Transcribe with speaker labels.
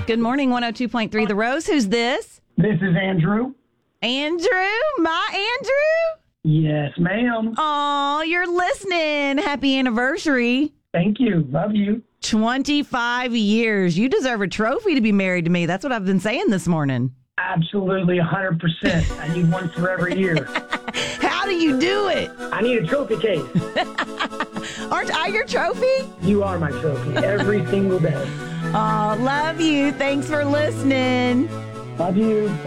Speaker 1: Good morning, 102.3 The Rose. Who's this?
Speaker 2: This is Andrew.
Speaker 1: Andrew? My Andrew?
Speaker 2: Yes, ma'am.
Speaker 1: Oh, you're listening. Happy anniversary.
Speaker 2: Thank you. Love you.
Speaker 1: 25 years. You deserve a trophy to be married to me. That's what I've been saying this morning.
Speaker 2: Absolutely 100%. I need one for every year.
Speaker 1: How do you do it?
Speaker 2: I need a trophy case.
Speaker 1: Aren't I your trophy?
Speaker 2: You are my trophy every single day.
Speaker 1: Oh, love you. Thanks for listening.
Speaker 2: Love you.